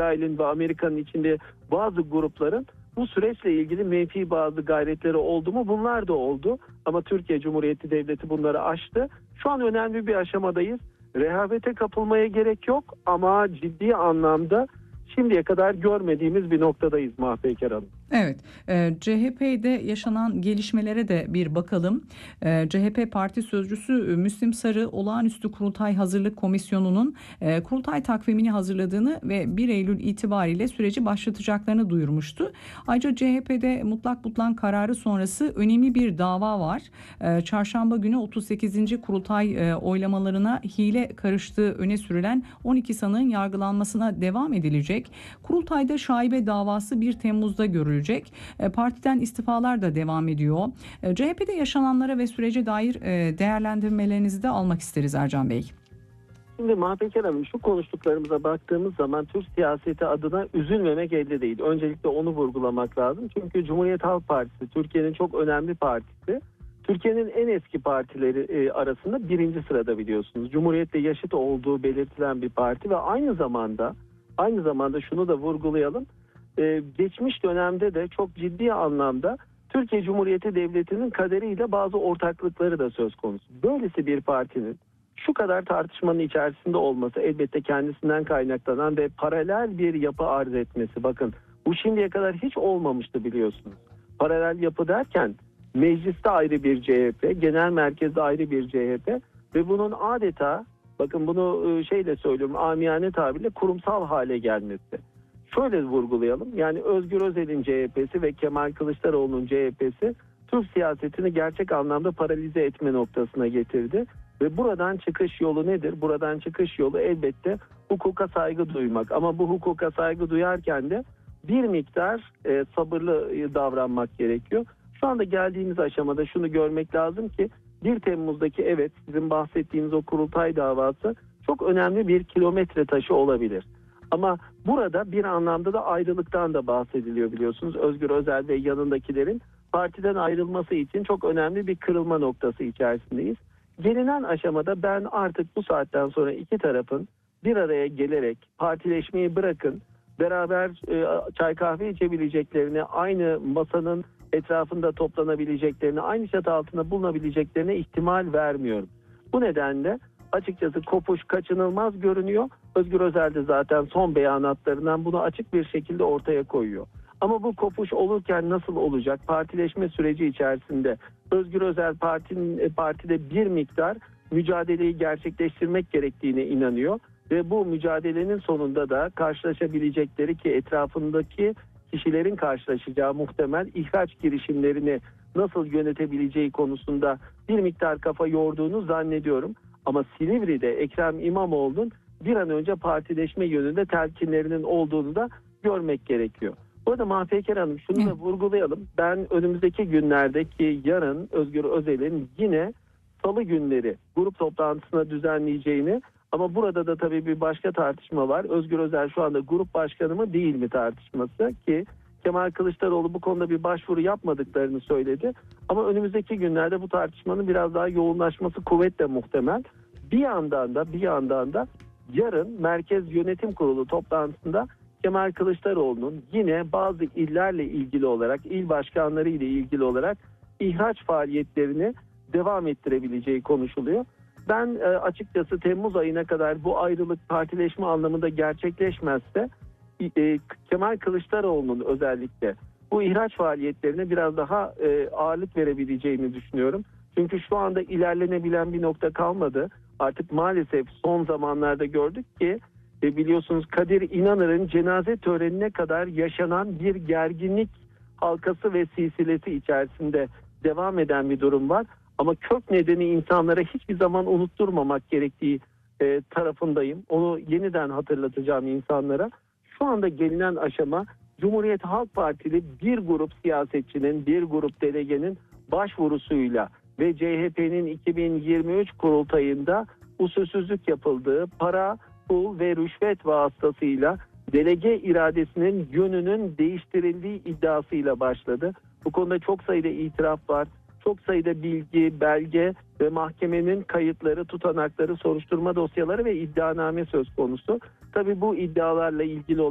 İsrail'in ve Amerika'nın içinde bazı grupların bu süreçle ilgili menfi bazı gayretleri oldu mu? Bunlar da oldu. Ama Türkiye Cumhuriyeti Devleti bunları aştı. Şu an önemli bir aşamadayız. Rehavete kapılmaya gerek yok ama ciddi anlamda şimdiye kadar görmediğimiz bir noktadayız Mahpeyker Hanım. Evet, CHP'de yaşanan gelişmelere de bir bakalım. CHP Parti Sözcüsü Müslim Sarı, Olağanüstü Kurultay Hazırlık Komisyonu'nun kurultay takvimini hazırladığını ve 1 Eylül itibariyle süreci başlatacaklarını duyurmuştu. Ayrıca CHP'de mutlak butlan kararı sonrası önemli bir dava var. Çarşamba günü 38. kurultay oylamalarına hile karıştığı öne sürülen 12 sanığın yargılanmasına devam edilecek. Kurultayda şaibe davası 1 Temmuz'da görülecek. Partiden istifalar da devam ediyor. CHP'de yaşananlara ve sürece dair değerlendirmelerinizi de almak isteriz Ercan Bey. Şimdi Mahpeyker Hanım, şu konuştuklarımıza baktığımız zaman Türk siyaseti adına üzülmemek elde değil. Öncelikle onu vurgulamak lazım. Çünkü Cumhuriyet Halk Partisi Türkiye'nin çok önemli partisi. Türkiye'nin en eski partileri arasında 1. sırada biliyorsunuz. Cumhuriyetle yaşıt olduğu belirtilen bir parti ve aynı zamanda şunu da vurgulayalım. Geçmiş dönemde de çok ciddi anlamda Türkiye Cumhuriyeti Devleti'nin kaderiyle bazı ortaklıkları da söz konusu. Böylesi bir partinin şu kadar tartışmanın içerisinde olması elbette kendisinden kaynaklanan ve paralel bir yapı arz etmesi. Bakın, bu şimdiye kadar hiç olmamıştı biliyorsunuz. Paralel yapı derken mecliste ayrı bir CHP, genel merkezde ayrı bir CHP ve bunun adeta, bakın bunu şeyle söylüyorum, amiyane tabirle kurumsal hale gelmesi. Şöyle vurgulayalım, yani Özgür Özel'in CHP'si ve Kemal Kılıçdaroğlu'nun CHP'si Türk siyasetini gerçek anlamda paralize etme noktasına getirdi. Ve buradan çıkış yolu nedir? Buradan çıkış yolu elbette hukuka saygı duymak. Ama bu hukuka saygı duyarken de bir miktar sabırlı davranmak gerekiyor. Şu anda geldiğimiz aşamada şunu görmek lazım ki 1 Temmuz'daki evet sizin bahsettiğiniz o kurultay davası çok önemli bir kilometre taşı olabilir. Ama burada bir anlamda da ayrılıktan da bahsediliyor biliyorsunuz. Özgür Özel ve yanındakilerin partiden ayrılması için çok önemli bir kırılma noktası içerisindeyiz. Gelinen aşamada ben artık bu saatten sonra iki tarafın bir araya gelerek partileşmeyi bırakın, beraber çay kahve içebileceklerini, aynı masanın etrafında toplanabileceklerini, aynı çatı altında bulunabileceklerine ihtimal vermiyorum. Bu nedenle açıkçası kopuş kaçınılmaz görünüyor. Özgür Özel de zaten son beyanatlarından bunu açık bir şekilde ortaya koyuyor. Ama bu kopuş olurken nasıl olacak? Partileşme süreci içerisinde Özgür Özel partide bir miktar mücadeleyi gerçekleştirmek gerektiğine inanıyor. Ve bu mücadelenin sonunda da karşılaşabilecekleri ki etrafındaki kişilerin karşılaşacağı muhtemel ihraç girişimlerini nasıl yönetebileceği konusunda bir miktar kafa yorduğunu zannediyorum. Ama Silivri'de Ekrem İmamoğlu'nun bir an önce partileşme yönünde telkinlerinin olduğunu da görmek gerekiyor. Bu arada Mahpeyker Hanım şunu da vurgulayalım. Ben önümüzdeki günlerdeki yarın Özgür Özel'in yine salı günleri grup toplantısına düzenleyeceğini, ama burada da tabii bir başka tartışma var. Özgür Özel şu anda grup başkanı mı değil mi tartışması, ki Kemal Kılıçdaroğlu bu konuda bir başvuru yapmadıklarını söyledi. Ama önümüzdeki günlerde bu tartışmanın biraz daha yoğunlaşması kuvvetle muhtemel. Bir yandan da yarın Merkez Yönetim Kurulu toplantısında Kemal Kılıçdaroğlu'nun yine bazı illerle ilgili olarak, il başkanları ile ilgili olarak ihraç faaliyetlerini devam ettirebileceği konuşuluyor. Ben açıkçası Temmuz ayına kadar bu ayrılık partileşme anlamında gerçekleşmezse Kemal Kılıçdaroğlu'nun özellikle bu ihraç faaliyetlerine biraz daha ağırlık verebileceğini düşünüyorum. Çünkü şu anda ilerlenebilen bir nokta kalmadı. Artık maalesef son zamanlarda gördük ki biliyorsunuz Kadir İnanır'ın cenaze törenine kadar yaşanan bir gerginlik halkası ve silsilesi içerisinde devam eden bir durum var. Ama kök nedeni insanlara hiçbir zaman unutturmamak gerektiği tarafındayım. Onu yeniden hatırlatacağım insanlara. Şu anda gelinen aşama Cumhuriyet Halk Partili bir grup siyasetçinin, bir grup delegenin başvurusuyla ve CHP'nin 2023 kurultayında usulsüzlük yapıldığı, para, pul ve rüşvet vasıtasıyla delege iradesinin yönünün değiştirildiği iddiasıyla başladı. Bu konuda çok sayıda itiraf var. Çok sayıda bilgi, belge ve mahkemenin kayıtları, tutanakları, soruşturma dosyaları ve iddianame söz konusu. Tabii bu iddialarla ilgili